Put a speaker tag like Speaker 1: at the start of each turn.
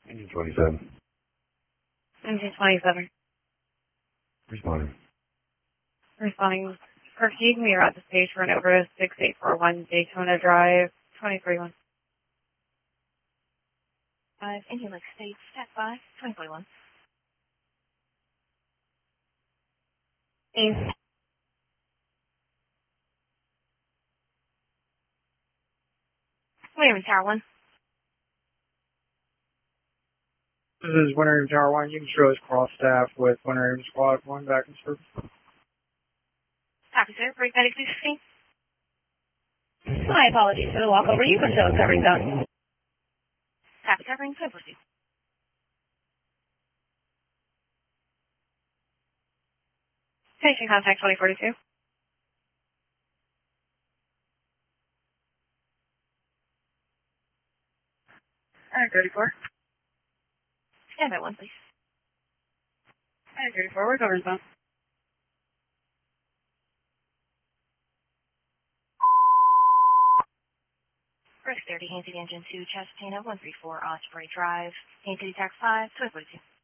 Speaker 1: Engine 27.
Speaker 2: Engine 27.
Speaker 1: Responding.
Speaker 2: Responding. Perfume, we are at the stage for an over 6841 Daytona Drive, 231.
Speaker 3: 5, Engine Lake State, Stat 5, 2041.
Speaker 2: East.
Speaker 3: William Tower 1.
Speaker 4: This is Winter Aim Tower 1. You can show us cross staff with Winter Aim Squad 1 back in service.
Speaker 3: Copy, sir. Break medic 216.
Speaker 5: My apologies for the walkover. You can show us covering done.
Speaker 3: Copy, covering 242.
Speaker 2: Station contact 2042. Alright, 34.
Speaker 3: Stand by 1, please.
Speaker 2: Alright, 34, we're covering zone.
Speaker 3: Risk 30, Haines City Engine 2, Chastina 134, Osprey Drive, Haines City Tax 5, 242.